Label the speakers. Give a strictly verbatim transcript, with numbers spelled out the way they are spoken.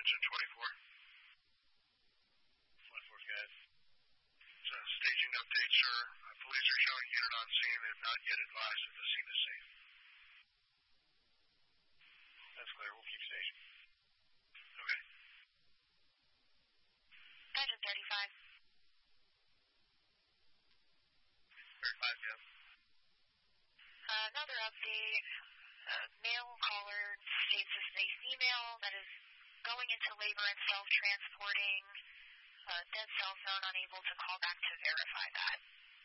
Speaker 1: Engine twenty-four.
Speaker 2: twenty-four, guys.
Speaker 1: Uh, staging update, sir. Uh, police are showing unit on scene. They have not yet advised if the scene is safe.
Speaker 2: That's clear. We'll keep staging.
Speaker 1: Okay.
Speaker 3: Engine thirty-five.
Speaker 1: thirty-five, yeah.
Speaker 3: Uh, another update. Uh, male caller states this is a female that is going into labor and self-transporting. Uh, dead cell phone, unable to call back to verify that.